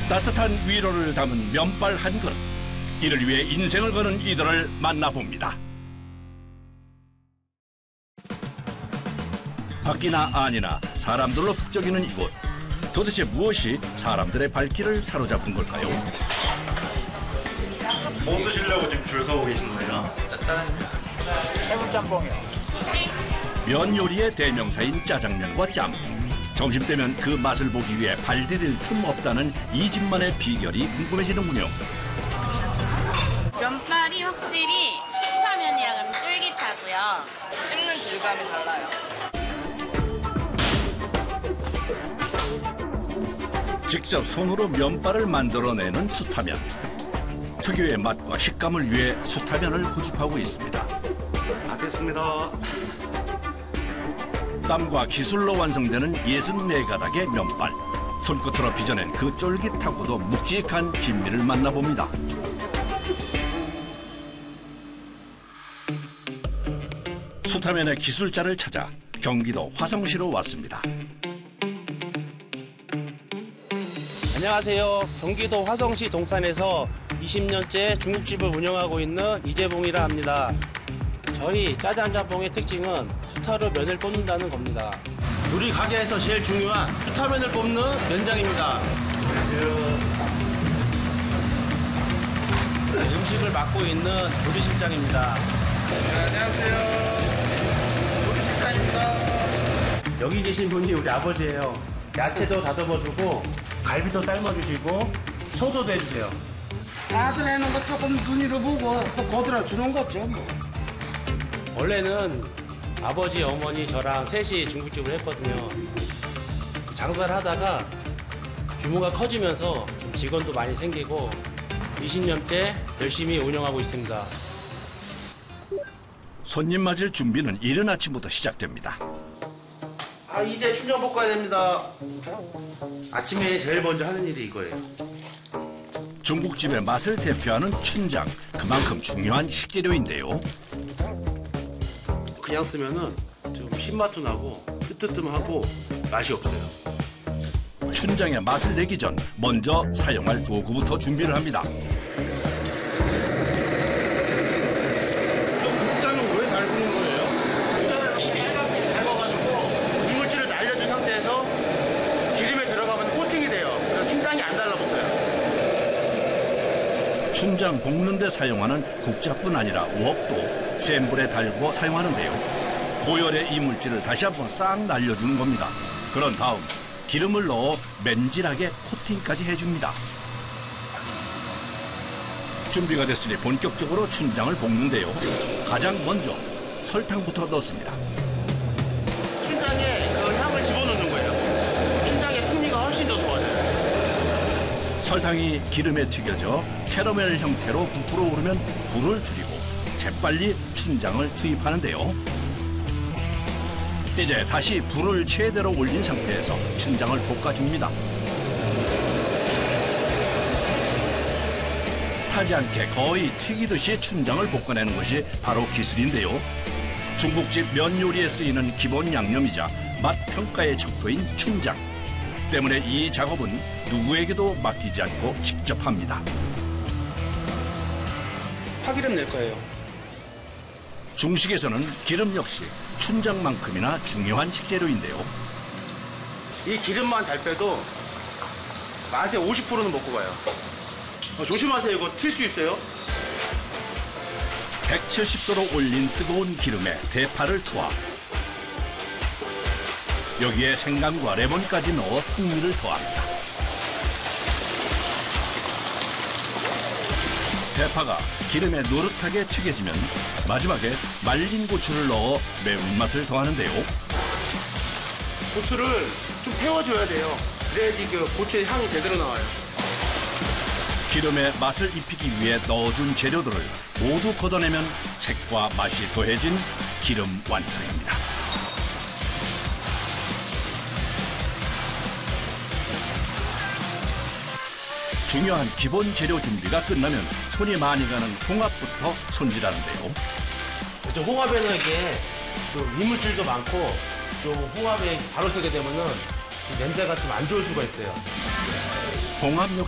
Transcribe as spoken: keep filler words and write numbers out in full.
따뜻한 위로를 담은 면발 한 그릇. 이를 위해 인생을 거는 이들을 만나봅니다. 밖이나 안이나 사람들로 북적이는 이곳. 도대체 무엇이 사람들의 발길을 사로잡은 걸까요? 뭐 드시려고 지금 줄 서고 계신 거예요? 해물짬뽕이요. 면 요리의 대명사인 짜장면과 짬뽕. 점심때면 그 맛을 보기 위해 발디딜 틈 없다는 이 집만의 비결이 궁금해지는군요. 면발이 확실히 수타면이랑은 쫄깃하고요. 씹는 질감이 달라요. 직접 손으로 면발을 만들어내는 수타면. 특유의 맛과 식감을 위해 수타면을 고집하고 있습니다. 다 됐습니다. 땀과 기술로 완성되는 예순네 가닥의 면발. 손끝으로 빚어낸 그 쫄깃하고도 묵직한 진미를 만나봅니다. 수타면의 기술자를 찾아 경기도 화성시로 왔습니다. 안녕하세요. 경기도 화성시 동탄에서 이십 년째 중국집을 운영하고 있는 이재봉이라 합니다. 저희 짜장짬뽕의 특징은 수타로 면을 뽑는다는 겁니다. 우리 가게에서 제일 중요한 수타면을 뽑는 면장입니다. 안녕하세요. 음식을 맡고 있는 조리실장입니다. 안녕하세요. 조리실장입니다. 여기 계신 분이 우리 아버지예요. 야채도 다듬어주고 갈비도 삶아주시고 청소도 해주세요. 아들 해는 거 조금 눈으로 보고 또 거들어 주는 거죠 뭐. 원래는 아버지, 어머니, 저랑 셋이 중국집을 했거든요. 장사를 하다가 규모가 커지면서 직원도 많이 생기고 이십 년째 열심히 운영하고 있습니다. 손님 맞을 준비는 이른 아침부터 시작됩니다. 아, 이제 춘장 볶아야 됩니다. 아침에 제일 먼저 하는 일이 이거예요. 중국집의 맛을 대표하는 춘장. 그만큼 중요한 식재료인데요. 그냥 쓰면은 좀 신맛도 나고 뜨뜻뜨하고 맛이 없어요. 춘장의 맛을 내기 전 먼저 사용할 도구부터 준비를 합니다. 국자는 왜 달구는 거예요? 국자를 빨갛게 달궈가지고 이물질을 날려준 상태에서 기름에 들어가면 코팅이 돼요. 그래서 춘장이 안 달라붙어요. 춘장 볶는 데 사용하는 국자뿐 아니라 웍도 센 불에 달고 사용하는데요. 고열의 이물질을 다시 한번 싹 날려주는 겁니다. 그런 다음 기름을 넣어 맨질하게 코팅까지 해줍니다. 준비가 됐으니 본격적으로 춘장을 볶는데요. 가장 먼저 설탕부터 넣습니다. 춘장에 그 향을 집어넣는 거예요. 춘장의 풍미가 훨씬 더 좋아져요. 설탕이 기름에 튀겨져 캐러멜 형태로 부풀어 오르면 불을 줄이고 재빨리 춘장을 투입하는데요. 이제 다시 불을 최대로 올린 상태에서 춘장을 볶아줍니다. 타지 않게 거의 튀기듯이 춘장을 볶아내는 것이 바로 기술인데요. 중국집 면 요리에 쓰이는 기본 양념이자 맛 평가의 척도인 춘장. 때문에 이 작업은 누구에게도 맡기지 않고 직접 합니다. 파기름 낼 거예요. 중식에서는 기름 역시 춘장만큼이나 중요한 식재료인데요. 이 기름만 잘 빼도 맛의 오십 퍼센트는 먹고 가요. 어, 조심하세요. 이거 튈 수 있어요. 백칠십 도로 올린 뜨거운 기름에 대파를 투하. 여기에 생강과 레몬까지 넣어 풍미를 더합니다. 대파가 기름에 노릇하게 튀겨지면 마지막에 말린 고추를 넣어 매운맛을 더하는데요. 고추를 좀 태워줘야 돼요. 그래야지 그 고추의 향이 제대로 나와요. 기름에 맛을 입히기 위해 넣어준 재료들을 모두 걷어내면 색과 맛이 더해진 기름 완성입니다. 중요한 기본 재료 준비가 끝나면 손이 많이 가는 홍합부터 손질하는데요. 그렇죠. 홍합에는 이게 또 이물질도 많고 또 홍합에 바로 쓰게 되면은 냄새가 좀 안 좋을 수가 있어요. 홍합